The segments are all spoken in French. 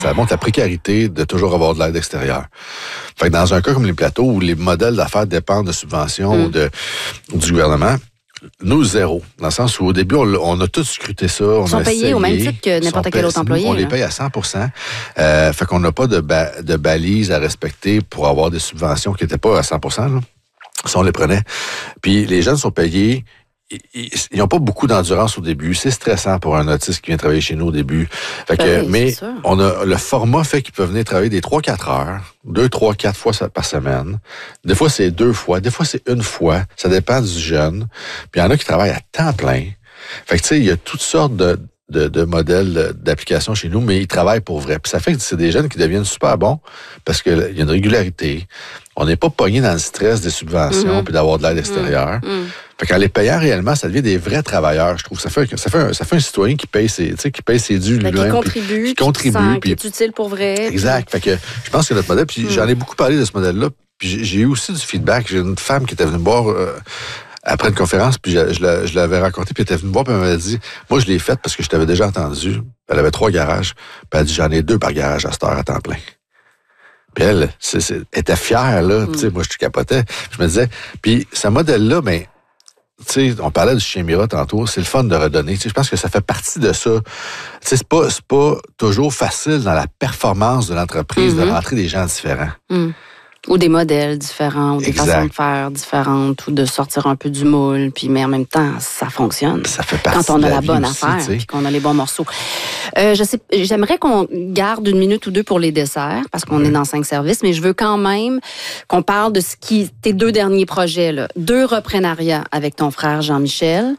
Ça montre la précarité de toujours avoir de l'aide extérieure. Fait que dans un cas comme les plateaux, où les modèles d'affaires dépendent de subventions ou du gouvernement, nous, zéro. Dans le sens où, au début, on a tous scruté ça. Ils sont payés au même titre que n'importe quel autre employé. On les paye à 100%. Fait qu'on n'a pas de balises à respecter pour avoir des subventions qui n'étaient pas à 100%. Là. Ça, on les prenait. Puis les jeunes sont payés. Ils n'ont pas beaucoup d'endurance au début. C'est stressant pour un autiste qui vient travailler chez nous au début. Fait que, mais le format fait qu'ils peuvent venir travailler des 3-4 heures, 2, 3, 4 fois par semaine. Des fois, c'est 2 fois. Des fois, c'est 1 fois. Ça dépend du jeune. Puis il y en a qui travaillent à temps plein. Fait que, tu sais, il y a toutes sortes de modèles d'application chez nous, mais ils travaillent pour vrai. Puis ça fait que c'est des jeunes qui deviennent super bons parce qu'il y a une régularité. On n'est pas pogné dans le stress des subventions puis d'avoir de l'aide extérieure. Fait qu'en les payant réellement, ça devient des vrais travailleurs, je trouve. Ça fait un citoyen qui paye ses dûs lui-même. Qui contribue. Qui est utile pour vrai. Exact. Fait que je pense que notre modèle, puis j'en ai beaucoup parlé de ce modèle-là, puis j'ai eu aussi du feedback. J'ai une femme qui était venue me voir après une conférence, puis je l'avais raconté, puis elle était venue me voir, puis elle m'avait dit, moi, je l'ai faite parce que je t'avais déjà entendu. Elle avait 3 garages, puis elle a dit, j'en ai 2 par garage à cette heure à temps plein. Puis elle était fière, là. Tu sais, moi, je capotais. Je me disais, puis ce modèle-là, ben, tu sais, on parlait du chien Mira tantôt, c'est le fun de redonner. Tu sais, je pense que ça fait partie de ça. Tu sais, c'est pas toujours facile dans la performance de l'entreprise de rentrer des gens différents. Ou des modèles différents, ou des façons de faire différentes, ou de sortir un peu du moule, puis mais en même temps, ça fonctionne. Ça fait partie quand on a la vie bonne aussi, affaire, puis qu'on a les bons morceaux. J'aimerais qu'on garde 1 minute ou 2 pour les desserts, parce qu'on est dans 5 services, mais je veux quand même qu'on parle de tes 2 derniers projets, là. 2 reprenariats avec ton frère Jean-Michel.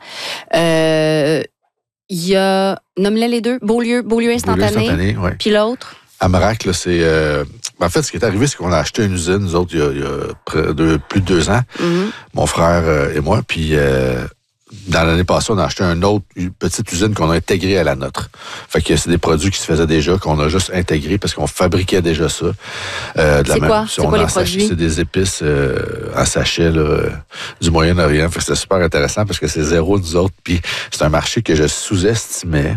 Il y a, nomme-les les 2, Beaulieu instantané, puis l'autre? Amarac, là, c'est... en fait, ce qui est arrivé, c'est qu'on a acheté une usine, nous autres, il y a plus de 2 ans, mon frère et moi, puis dans l'année passée, on a acheté une petite usine qu'on a intégrée à la nôtre. Fait que c'est des produits qui se faisaient déjà, qu'on a juste intégrés parce qu'on fabriquait déjà ça. C'est quoi les produits? C'est des épices en sachet là, du Moyen-Orient. Fait que c'était super intéressant parce que c'est zéro nous autres. Puis c'est un marché que je sous-estimais.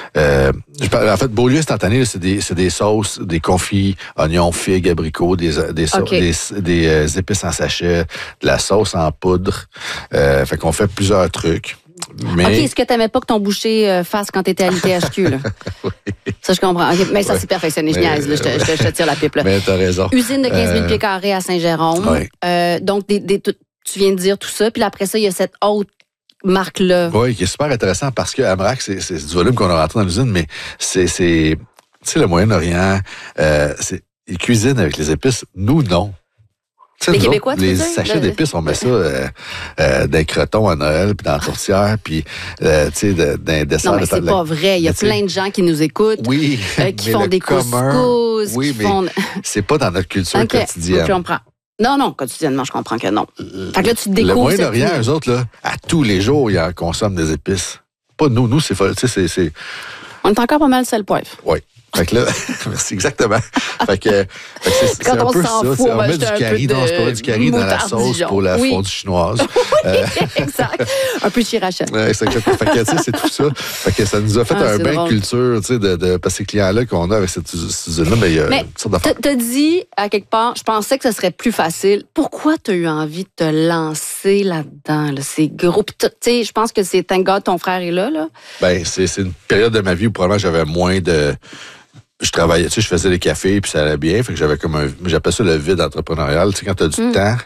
En fait, Beaulieu instantané, là, c'est des sauces, des confits, oignons, figues, abricots, des épices en sachet, de la sauce en poudre. Fait qu'on fait plusieurs trucs. Mais... OK, ce que t'aimais pas que ton boucher fasse quand t'étais à l'ITHQ, là. Oui. Ça, je comprends. Okay, mais ça, c'est perfectionné. Je niaise, là. Je te tire la pipe, là. Mais t'as raison. Usine de 15 000 pieds carrés à Saint-Jérôme. Oui. Donc, tu viens de dire tout ça. Puis après ça, il y a cette autre marque-là. Oui, qui est super intéressant parce que Amarac, c'est du volume qu'on a rentré dans l'usine, mais c'est tu sais, le Moyen-Orient, ils cuisinent avec les épices. Nous, non. Les Québécois, les sachets d'épices, on met ça dans les crotons à Noël, puis dans la tourtière, puis tu sais, dans les desserts. Non, mais c'est pas vrai. Il y a plein de gens qui nous écoutent, qui font des couscous. Oui, mais c'est pas dans notre culture quotidienne. Je comprends. Non, quotidiennement, je comprends que non. Fait que là, tu te découvres. Le Moyen-Orient, eux autres, là, à tous les jours, ils en consomment des épices. Pas nous. Nous, c'est... On est encore pas mal sel poivre. Oui. Fait que là, merci, exactement. Fait que c'est un peu ça. On met du curry, dans la sauce pour la fondue chinoise. Oui, exact. Un peu de sriracha. Fait que, tu sais, c'est tout ça. Fait que ça nous a fait un bain de culture, tu sais, parce que ces clients-là qu'on a avec cette usine-là, mais il y a une sorte d'affaires. T'as dit, à quelque part, je pensais que ce serait plus facile. Pourquoi t'as eu envie de te lancer là-dedans, là? C'est gros. Tu sais, je pense que c'est thank God, ton frère est là. Ben, c'est une période de ma vie où probablement j'avais moins de... Je travaillais, tu sais, je faisais des cafés, puis ça allait bien. Fait que j'avais j'appelle ça le vide entrepreneurial. Tu sais, quand t'as du temps,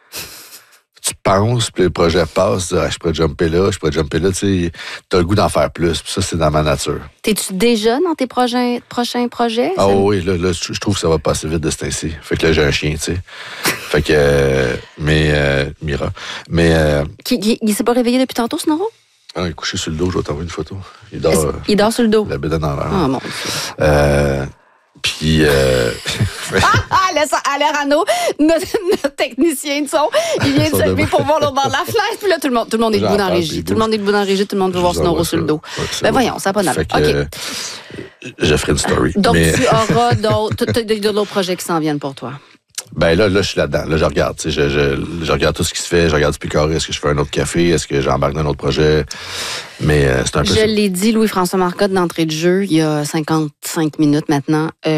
tu penses, puis le projet passe, je pourrais jumper là, tu sais, t'as le goût d'en faire plus. Puis ça, c'est dans ma nature. T'es-tu déjà dans tes prochains projets? Ah oui, là, je trouve que ça va passer vite de ce temps-ci. Fait que là, j'ai un chien, tu sais. Fait que, Mira. Mais... Il s'est pas réveillé depuis tantôt, ce Noro? Ah, il est couché sur le dos, je vais t'envoyer une photo. Il dort sur le dos? La bédaine en l'air. Ah, mon Dieu. Puis... Laisse aller Arnaud, notre technicien de son. Il vient de se lever pour voir l'autre bord de la fenêtre. Puis là, tout le monde est debout dans la régie. Tout le monde est debout dans la régie. Tout le monde veut voir son euro sur le dos. Ben voyons, ça n'a pas d'allure. OK. Je ferai une story. Donc, tu auras d'autres projets qui s'en viennent pour toi. Ben là, je suis là-dedans. Là, je regarde. Tu sais, je regarde tout ce qui se fait. Je regarde du picoré. Est-ce que je fais un autre café? Est-ce que j'embarque dans un autre projet? Mais c'est un peu ça. Je l'ai dit, Louis-François Marcotte, d'entrée de jeu, il y a 55 minutes maintenant.